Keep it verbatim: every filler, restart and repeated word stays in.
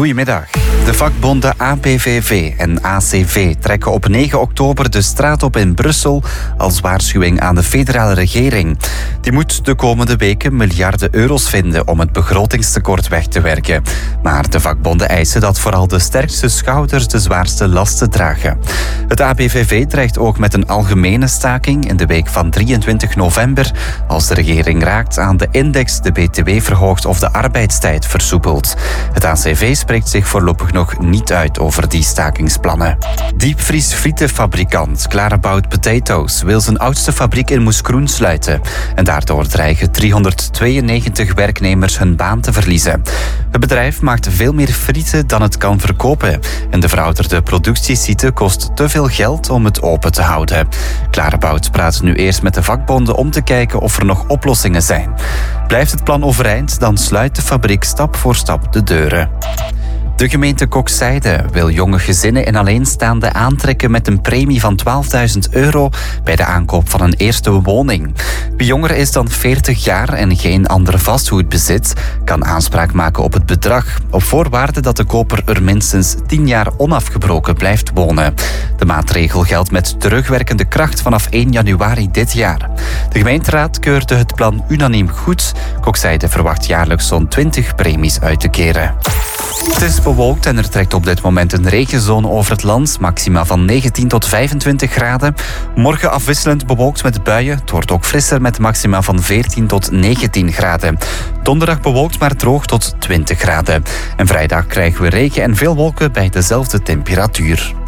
Goedemiddag. De vakbonden A B V V en A C V trekken op negen oktober de straat op in Brussel als waarschuwing aan de federale regering. Die moet de komende weken miljarden euro's vinden om het begrotingstekort weg te werken. Maar de vakbonden eisen dat vooral de sterkste schouders de zwaarste lasten dragen. Het A B V V dreigt ook met een algemene staking in de week van drieëntwintig november als de regering raakt aan de index, de B T W verhoogt of de arbeidstijd versoepelt. Het A C V spreekt zich voorlopig nog niet uit over die stakingsplannen. Diepvriesfrietenfabrikant Clarabout Potatoes wil zijn oudste fabriek in Moeskroen sluiten. En daardoor dreigen driehonderdtweeënnegentig werknemers hun baan te verliezen. Het bedrijf maakt veel meer frieten dan het kan verkopen. En de verouderde productiesite kost te veel geld om het open te houden. Clarabout praat nu eerst met de vakbonden om te kijken of er nog oplossingen zijn. Blijft het plan overeind, dan sluit de fabriek stap voor stap de deuren. De gemeente Kokzijde wil jonge gezinnen en alleenstaanden aantrekken met een premie van twaalfduizend euro bij de aankoop van een eerste woning. Wie jonger is dan veertig jaar en geen andere vastgoed bezit, kan aanspraak maken op het bedrag, op voorwaarde dat de koper er minstens tien jaar onafgebroken blijft wonen. De maatregel geldt met terugwerkende kracht vanaf één januari dit jaar. De gemeenteraad keurde het plan unaniem goed. Kokzijde verwacht jaarlijks zo'n twintig premies uit te keren. Het is bewolkt en er trekt op dit moment een regenzone over het land. Maxima van negentien tot vijfentwintig graden. Morgen afwisselend bewolkt met buien. Het wordt ook frisser met maxima van veertien tot negentien graden. Donderdag bewolkt maar droog tot twintig graden. En vrijdag krijgen we regen en veel wolken bij dezelfde temperatuur.